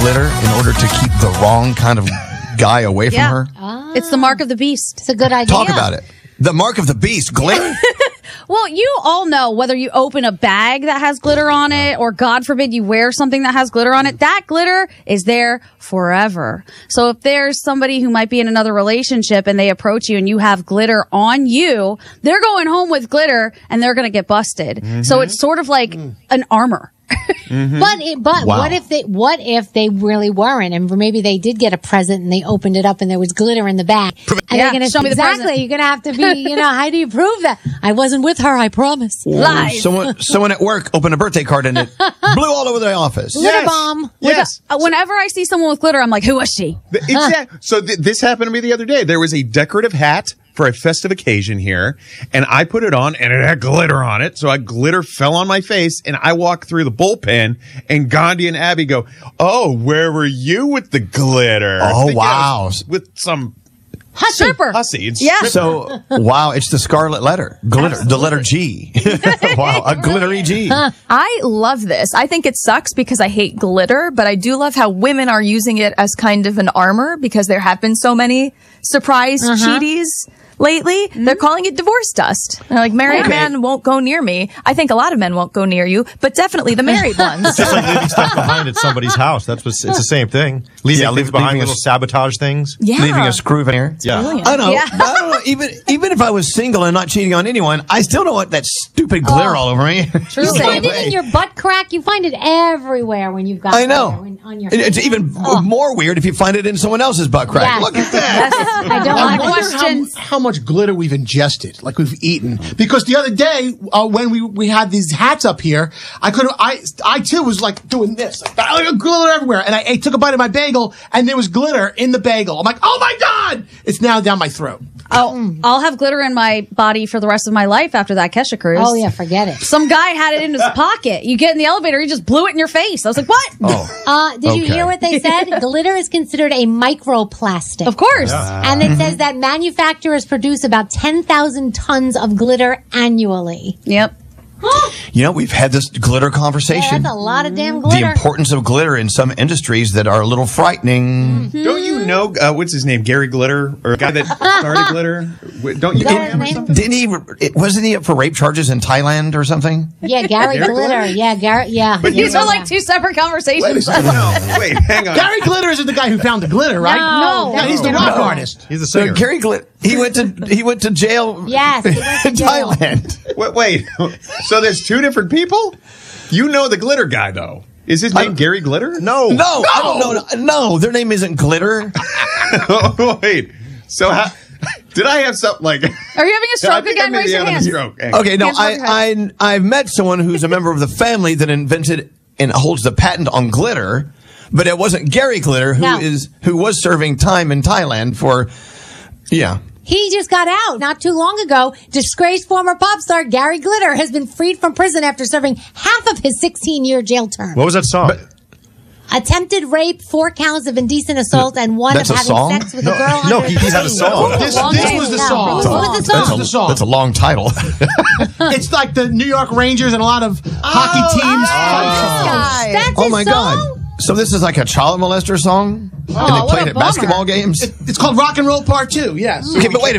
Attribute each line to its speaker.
Speaker 1: glitter in order to keep the wrong kind of guy away from her?
Speaker 2: It's the mark of the beast.
Speaker 3: It's a good idea.
Speaker 1: Talk about it. The mark of the beast, glitter.
Speaker 2: Well, you all know whether you open a bag that has glitter on it or, God forbid, you wear something that has glitter on it, that glitter is there forever. So if there's somebody who might be in another relationship and they approach you and you have glitter on you, they're going home with glitter and they're going to get busted. So it's sort of like an armor.
Speaker 3: But
Speaker 1: Wow.
Speaker 3: what if they really weren't, and maybe they did get a present and they opened it up and there was glitter in the bag? And
Speaker 2: Yeah,
Speaker 3: they're gonna
Speaker 2: show me the
Speaker 3: exactly.
Speaker 2: present.
Speaker 3: You're gonna have to be, how do you prove that? I wasn't with her. I promise.
Speaker 2: Lies.
Speaker 1: Someone at work opened a birthday card and it blew all over the office.
Speaker 3: Glitter bomb.
Speaker 4: Yes.
Speaker 2: Whenever I see someone with glitter, I'm like, who was she?
Speaker 4: Exactly. So this happened to me the other day. There was a decorative hat for a festive occasion here, and I put it on, and it had glitter on it. So glitter fell on my face, and I walked through the bullpen, and Gandhi and Abby go, "Oh, where were you with the glitter?"
Speaker 1: Oh,
Speaker 4: Thinking I
Speaker 1: wow.
Speaker 4: was with some
Speaker 2: Stripper.
Speaker 4: hussy. It's
Speaker 2: Yeah.
Speaker 1: So, wow, it's the scarlet letter. Glitter. The letter G. Wow, a glittery G.
Speaker 5: I love this. I think it sucks because I hate glitter, but I do love how women are using it as kind of an armor because there have been so many surprise cheaties lately. They're calling it divorce dust. They're like, married man won't go near me. I think a lot of men won't go near you, but definitely the married ones.
Speaker 6: It's just like leaving stuff behind at somebody's house. It's the same thing. Leaving things behind, little sabotage things.
Speaker 5: Yeah.
Speaker 1: Leaving a screw in here.
Speaker 6: Yeah.
Speaker 5: Brilliant.
Speaker 1: I know.
Speaker 2: Yeah.
Speaker 1: I don't know. Even if I was single and not cheating on anyone, I still don't want that stupid glitter all over me.
Speaker 3: You find it in your butt crack. You find it everywhere when you've got
Speaker 1: I know.
Speaker 3: glitter on your
Speaker 1: It's even more weird if you find it in someone else's butt crack.
Speaker 3: Yes.
Speaker 1: Look at that.
Speaker 3: I don't
Speaker 2: I
Speaker 3: want
Speaker 2: wonder
Speaker 3: questions.
Speaker 7: How much glitter we've ingested, like we've eaten. Because the other day, when we had these hats up here, I too was like doing this, like glitter everywhere, and I took a bite of my bagel, and there was glitter in the bagel. I'm like, oh my God! It's now down my throat.
Speaker 2: Oh, I'll have glitter in my body for the rest of my life after that Kesha cruise.
Speaker 3: Oh yeah, forget it.
Speaker 2: Some guy had it in his pocket. You get in the elevator, he just blew it in your face. I was like, what?
Speaker 3: Did you
Speaker 1: Okay.
Speaker 3: hear what they said? Glitter is considered a microplastic.
Speaker 2: Of course.
Speaker 3: And it says that manufacturers produce about 10,000 tons of glitter annually.
Speaker 2: Yep.
Speaker 1: You know, we've had this glitter
Speaker 3: Yeah,
Speaker 1: conversation.
Speaker 3: that's a lot of damn
Speaker 1: The
Speaker 3: glitter.
Speaker 1: importance of glitter in some industries that are a little frightening.
Speaker 4: Don't you know what's his name? Gary Glitter, or a guy that started glitter? Don't you
Speaker 3: Is that
Speaker 4: know
Speaker 3: his
Speaker 4: him or
Speaker 3: name?
Speaker 4: something?
Speaker 1: Wasn't he up for rape charges in Thailand or something?
Speaker 3: Yeah, Gary
Speaker 4: Gary
Speaker 3: Glitter.
Speaker 4: Glitter?
Speaker 3: Yeah, Gary. Yeah.
Speaker 4: But
Speaker 2: These
Speaker 3: yeah.
Speaker 2: are like two separate conversations.
Speaker 4: No, wait, hang on.
Speaker 7: Gary Glitter isn't the guy who found the glitter, right?
Speaker 3: No.
Speaker 7: No, he's the rock artist.
Speaker 6: He's the
Speaker 1: So
Speaker 6: singer.
Speaker 1: Gary Glitter, he went to jail.
Speaker 3: Yes, he went to
Speaker 1: in
Speaker 3: jail.
Speaker 1: Thailand.
Speaker 4: Wait. So there's two different people? You know the glitter guy, though. Is his name Gary Glitter?
Speaker 6: No.
Speaker 1: No, I don't know. No, their name isn't Glitter.
Speaker 4: Wait. So how, did I have something like...
Speaker 2: Are you having a
Speaker 4: I
Speaker 2: stroke
Speaker 4: think I
Speaker 2: again?
Speaker 4: may
Speaker 2: Raise
Speaker 4: be
Speaker 2: your
Speaker 4: having a
Speaker 2: hand.
Speaker 4: stroke.
Speaker 1: Okay, no,
Speaker 2: Hands above your head.
Speaker 1: I've met someone who's a member of the family that invented and holds the patent on glitter, but it wasn't Gary Glitter
Speaker 3: No.
Speaker 1: who was serving time in Thailand for, yeah.
Speaker 3: He just got out not too long ago. Disgraced former pop star Gary Glitter has been freed from prison after serving half of his 16-year jail term.
Speaker 6: What was that song?
Speaker 3: Attempted rape, 4 counts of indecent assault, and one
Speaker 1: That's
Speaker 3: of
Speaker 1: a
Speaker 3: having
Speaker 1: song?
Speaker 3: sex with a girl
Speaker 6: No,
Speaker 3: under
Speaker 6: he
Speaker 3: 16.
Speaker 6: had a song.
Speaker 7: This
Speaker 2: Long
Speaker 7: was
Speaker 2: name.
Speaker 7: the
Speaker 3: No,
Speaker 7: song.
Speaker 3: what was the
Speaker 7: That's
Speaker 3: song?
Speaker 7: the song.
Speaker 1: That's a long title.
Speaker 7: It's like the New York Rangers and a lot of hockey teams.
Speaker 3: That's
Speaker 1: Oh
Speaker 3: his
Speaker 1: my
Speaker 3: song?
Speaker 1: God. So this is like a child molester song? And they
Speaker 2: what
Speaker 1: played
Speaker 2: a
Speaker 1: at basketball
Speaker 2: bummer.
Speaker 1: games?
Speaker 7: It's called Rock and Roll Part 2, yes.
Speaker 1: Okay, but wait a